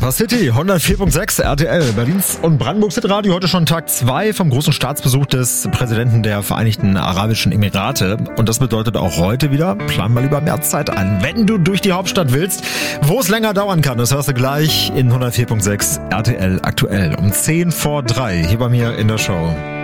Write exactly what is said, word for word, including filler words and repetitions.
Hyper City, hundertvier Komma sechs R T L, Berlins und Brandenburgs Hitradio. Heute schon Tag zwei vom großen Staatsbesuch des Präsidenten der Vereinigten Arabischen Emirate. Und das bedeutet auch heute wieder, plan mal lieber mehr Zeit ein, wenn du durch die Hauptstadt willst. Wo es länger dauern kann, das hörst du gleich in hundertvier Komma sechs R T L aktuell um zehn vor drei hier bei mir in der Show.